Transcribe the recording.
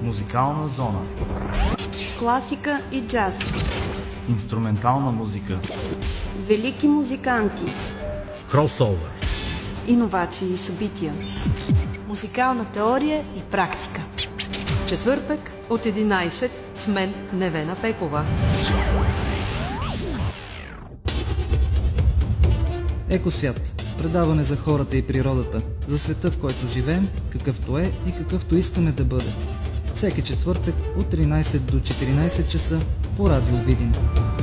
Музикална зона. Класика и джаз. Инструментална музика. Велики музиканти. Кросовър. Иновации и събития. Музикална теория и практика. Четвъртък от 11 с мен Невена Пекова. Екосвят. Предаване за хората и природата, за света, в който живеем, какъвто е и какъвто искаме да бъде. Всеки четвъртък от 13 до 14 часа по Радио Видин.